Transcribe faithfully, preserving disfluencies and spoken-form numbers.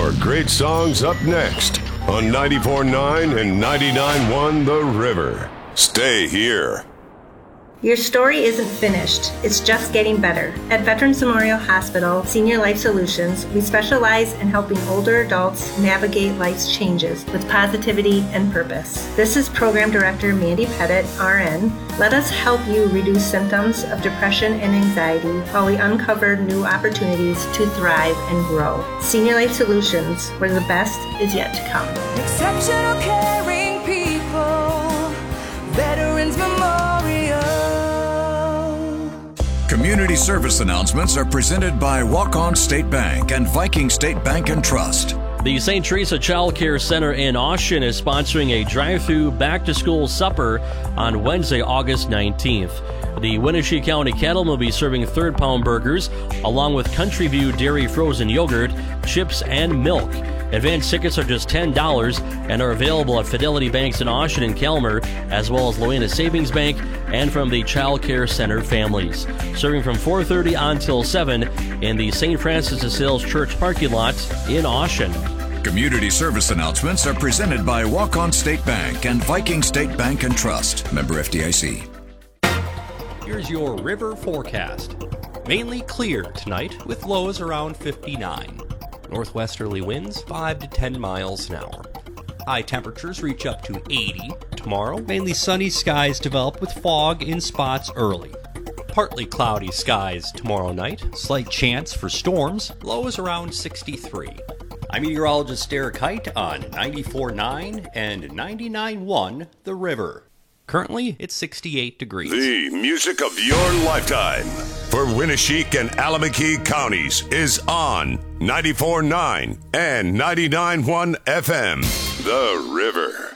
more great songs up next on ninety-four point nine and ninety-nine point one The River. Stay here. Your story isn't finished, it's just getting better. At Veterans Memorial Hospital Senior Life Solutions, we specialize in helping older adults navigate life's changes with positivity and purpose. This is Program Director Mandy Pettit, R N. Let us help you reduce symptoms of depression and anxiety while we uncover new opportunities to thrive and grow. Senior Life Solutions, where the best is yet to come. Exceptional caring people, Veterans Memorial. Community service announcements are presented by Walk-On State Bank and Viking State Bank and Trust. The Saint Teresa Child Care Center in Austin is sponsoring a drive-through back-to-school supper on Wednesday, August nineteenth. The Wenatchee County Cattlemen will be serving third-pound burgers along with Country View Dairy frozen yogurt, chips, and milk. Advance tickets are just ten dollars and are available at Fidelity Banks in Austin and Calmer, as well as Loena Savings Bank and from the Child Care Center families. Serving from four thirty until seven in the Saint Francis de Sales Church parking lot in Austin. Community service announcements are presented by Walk-On State Bank and Viking State Bank and Trust. Member F D I C. Here's your river forecast. Mainly clear tonight with lows around fifty-nine. Northwesterly winds five to ten miles an hour. High temperatures reach up to eighty. Tomorrow, mainly sunny skies develop with fog in spots early. Partly cloudy skies tomorrow night. Slight chance for storms. Lows around sixty-three. I'm meteorologist Derek Height on ninety-four point nine and ninety-nine point one The River. Currently, it's sixty-eight degrees. The music of your lifetime for Winneshiek and Alameda counties is on ninety-four point nine and ninety-nine point one F M. The River.